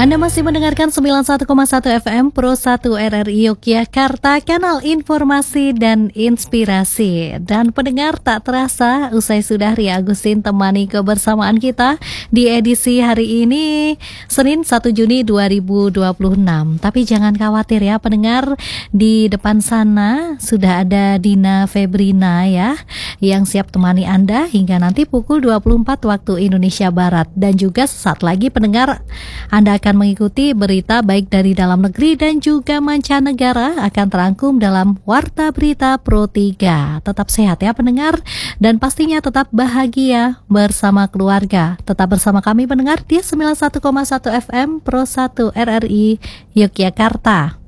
Anda masih mendengarkan 91,1 FM Pro 1 RRI Yogyakarta, kanal informasi dan inspirasi. Dan pendengar, tak terasa usai sudah Ria Agustin temani kebersamaan kita di edisi hari ini, Senin 1 Juni 2026. Tapi jangan khawatir ya pendengar, di depan sana sudah ada Dina Febrina ya, yang siap temani Anda hingga nanti pukul 24 waktu Indonesia Barat. Dan juga sesaat lagi pendengar, Anda akan mengikuti berita baik dari dalam negeri dan juga mancanegara akan terangkum dalam Warta Berita Pro 3. Tetap sehat ya pendengar, dan pastinya tetap bahagia bersama keluarga. Tetap bersama kami pendengar di 91,1 FM Pro 1 RRI Yogyakarta.